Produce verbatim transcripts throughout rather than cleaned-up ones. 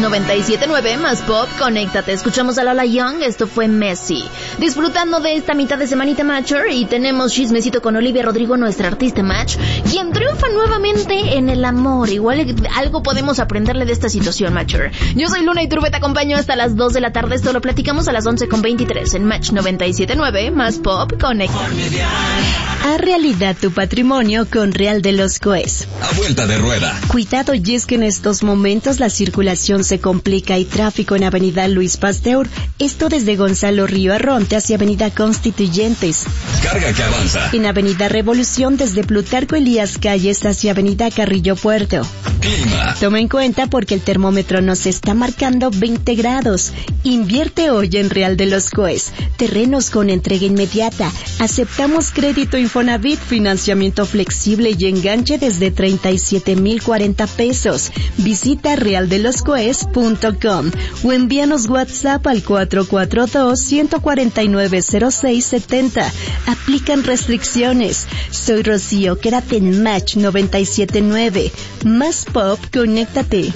noventa y siete punto nueve más Pop, conéctate. Escuchamos a Lola Young, esto fue Messi. Disfrutando de esta mitad de semanita Matcher, y tenemos chismecito con Olivia Rodrigo, nuestra artista Match, quien triunfa nuevamente en el amor. Igual algo podemos aprenderle de esta situación, Matcher. Yo soy Luna Iturbe, te acompaño hasta las dos de la tarde. Esto lo platicamos a las once con veintitrés en Match noventa y siete punto nueve más Pop, conéctate. Haz realidad tu patrimonio con Real de los Coes. A vuelta de rueda. Cuidado, y es que en estos momentos la circulación se complica y tráfico en Avenida Luis Pasteur, esto desde Gonzalo Río Arronte hacia Avenida Constituyentes. Carga que avanza. En Avenida Revolución desde Plutarco Elías Calles hacia Avenida Carrillo Puerto. Clima. Toma en cuenta porque el termómetro nos está marcando veinte grados. Invierte hoy en Real de los Coes. Terrenos con entrega inmediata. Aceptamos crédito Infonavit, financiamiento flexible y enganche desde treinta y siete mil cuarenta pesos. Visita real de los coes punto com o envíanos WhatsApp al cuatro cuatro dos, uno cuatro nueve, cero seis siete cero. Aplican restricciones. Soy Rocío, quédate en Match noventa y siete punto nueve. Más Pop, conéctate.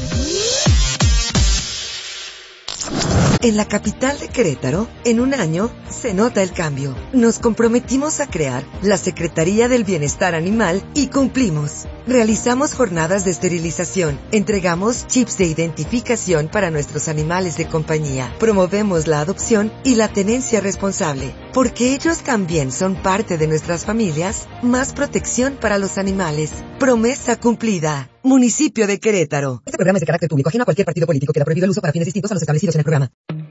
En la capital de Querétaro, en un año, se nota el cambio. Nos comprometimos a crear la Secretaría del Bienestar Animal y cumplimos. Realizamos jornadas de esterilización, entregamos chips de identificación para nuestros animales de compañía, promovemos la adopción y la tenencia responsable. Porque ellos también son parte de nuestras familias, más protección para los animales. Promesa cumplida. Municipio de Querétaro. Este programa es de carácter público, ajeno a cualquier partido político. Queda prohibido el uso para fines distintos a los establecidos en el programa.